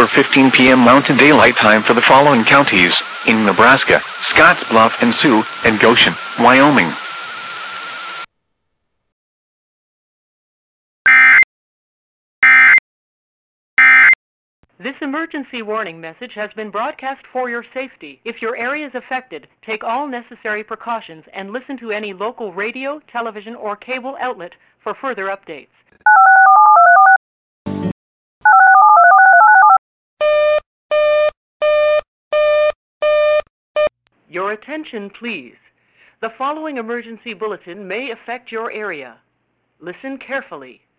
4:15 p.m. Mountain Daylight Time for the following counties in Nebraska: Scottsbluff and Sioux, and Goshen, Wyoming. This emergency warning message has been broadcast for your safety. If your area is affected, take all necessary precautions and listen to any local radio, television, or cable outlet for further updates. Your attention, please. The following emergency bulletin may affect your area. Listen carefully.